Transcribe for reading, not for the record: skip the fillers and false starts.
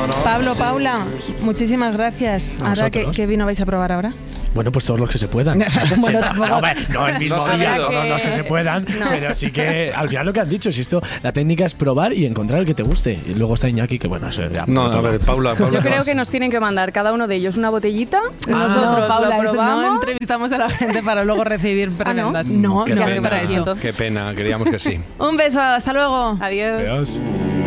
Pablo, Paula, muchísimas gracias. Ahora, ¿qué vino vais a probar ahora? Bueno, pues todos los que se puedan. Bueno, tampoco. No el mismo día, todos los que se puedan, pero sí que al final lo que han dicho, si esto, la técnica es probar y encontrar el que te guste. Y luego está Iñaki, que bueno, eso ya. No, a ver, Paula. Yo creo que nos tienen que mandar cada uno de ellos una botellita. Nosotros Paula, lo probamos. no entrevistamos a la gente para luego recibir prebendas. ¿no? No, Qué no, pena, para eso. qué pena, queríamos que sí. Un beso, hasta luego. Adiós. Adiós.